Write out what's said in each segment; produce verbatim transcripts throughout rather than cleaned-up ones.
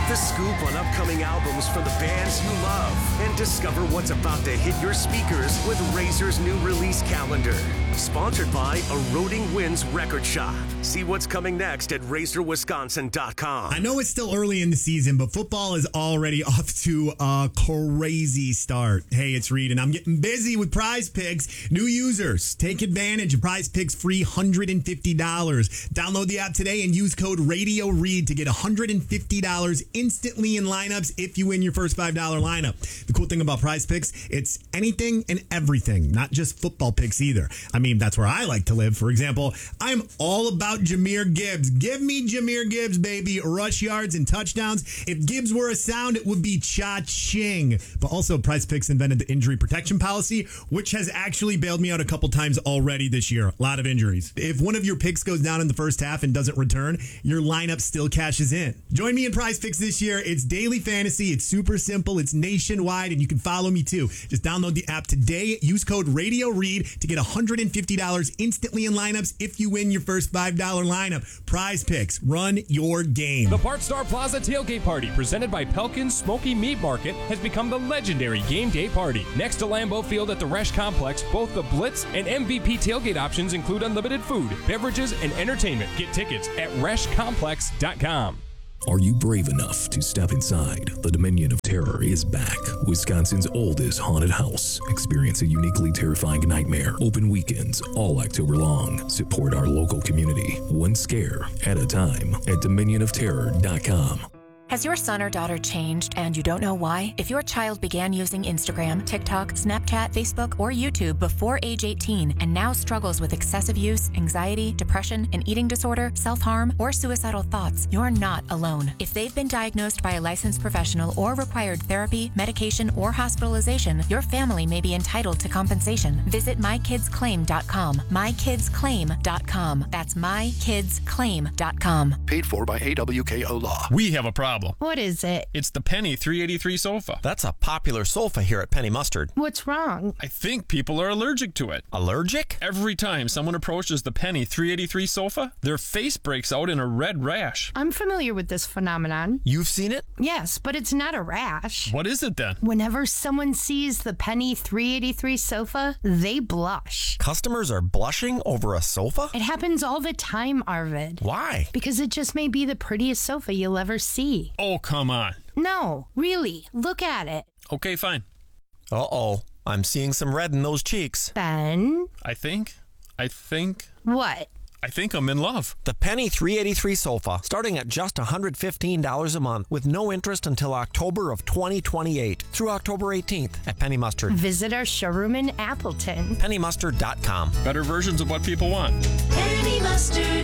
the scoop on upcoming albums from the bands you love and discover what's about to hit your speakers with Razor's new release calendar. Sponsored by Eroding Winds Record Shop. See what's coming next at razor wisconsin dot com. I know it's still early in the season, but football is already off to a crazy start. Hey, it's Reed, and I'm getting busy with Prize Picks. New users, take advantage of Prize Picks' free one hundred fifty dollars. Download the app today and use code RADIOREAD to get one hundred fifty dollars instantly in lineups if you win your first five dollars lineup. The cool thing about Prize Picks, it's anything and everything, not just football picks either. I mean, that's where I like to live. For example, I'm all about Jahmyr Gibbs. Give me Jahmyr Gibbs, baby. Rush yards and touchdowns. If Gibbs were a sound, it would be cha-ching. But also, Prize Picks invented the injury protection policy, which has actually bailed me out a couple times already this year. A lot of injuries. If one of your picks goes down in the first half and doesn't return, your lineup still cashes in. Join me in Prize Picks this year. It's daily fantasy. It's super simple. It's nationwide, and you can follow me too. Just download the app today. Use code RADIOREAD to get one hundred fifty dollars instantly in lineups if you win your first five dollars lineup. Prize Picks. Run your game. The Part Star Plaza Tailgate Party, presented by Pelkin's Smoky Meat Market, has become the legendary game day party. Next to Lambeau Field at the Resch Complex, both the Blitz and M V P tailgate options include unlimited food, beverages, and entertainment. Get tickets at resch complex dot com. Are you brave enough to step inside? The Dominion of Terror is back. Wisconsin's oldest haunted house. Experience a uniquely terrifying nightmare. Open weekends all October long. Support our local community, one scare at a time at dominion of terror dot com. Has your son or daughter changed and you don't know why? If your child began using Instagram, TikTok, Snapchat, Facebook, or YouTube before age eighteen and now struggles with excessive use, anxiety, depression, an eating disorder, self-harm, or suicidal thoughts, you're not alone. If they've been diagnosed by a licensed professional or required therapy, medication, or hospitalization, your family may be entitled to compensation. Visit my kids claim dot com. my kids claim dot com. That's my kids claim dot com. Paid for by A W K O Law. We have a problem. What is it? It's the Penny three eighty-three sofa. That's a popular sofa here at Penny Mustard. What's wrong? I think people are allergic to it. Allergic? Every time someone approaches the Penny three eighty-three sofa, their face breaks out in a red rash. I'm familiar with this phenomenon. You've seen it? Yes, but it's not a rash. What is it then? Whenever someone sees the Penny three eighty-three sofa, they blush. Customers are blushing over a sofa? It happens all the time, Arvid. Why? Because it just may be the prettiest sofa you'll ever see. Oh, come on. No, really. Look at it. Okay, fine. Uh-oh. I'm seeing some red in those cheeks. Ben? I think, I think... What? I think I'm in love. The Penny three eighty-three sofa, starting at just one hundred fifteen dollars a month with no interest until October of twenty twenty-eight through October eighteenth at Penny Mustard. Visit our showroom in Appleton. penny mustard dot com. Better versions of what people want. Penny Mustard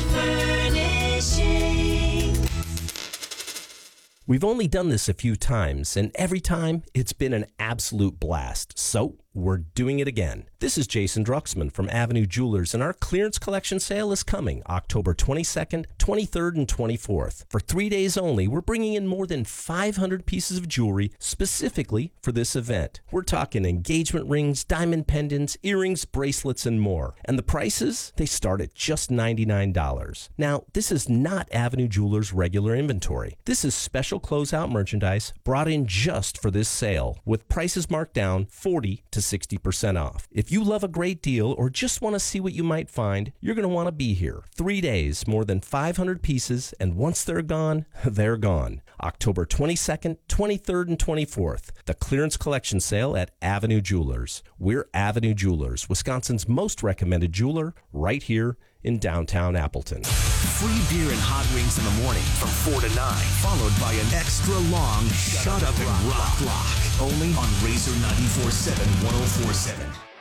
Furnishing. We've only done this a few times, and every time it's been an absolute blast. So we're doing it again. This is Jason Druxman from Avenue Jewelers, and our clearance collection sale is coming October twenty-second, twenty-third, and twenty-fourth. For three days only, we're bringing in more than five hundred pieces of jewelry specifically for this event. We're talking engagement rings, diamond pendants, earrings, bracelets, and more. And the prices? They start at just ninety-nine dollars. Now, this is not Avenue Jewelers' regular inventory. This is special closeout merchandise brought in just for this sale, with prices marked down forty to sixty percent off. If you love a great deal or just want to see what you might find, you're going to want to be here. Three days, more than five hundred pieces, and once they're gone, they're gone. October twenty-second, twenty-third, and twenty-fourth. The clearance collection sale at Avenue Jewelers. We're Avenue Jewelers, Wisconsin's most recommended jeweler, right here in downtown Appleton. Free beer and hot wings in the morning from four to nine, followed by an extra long Shut, Shut Up and Rock block. Only on Razor ninety-four point seven, one oh four point seven.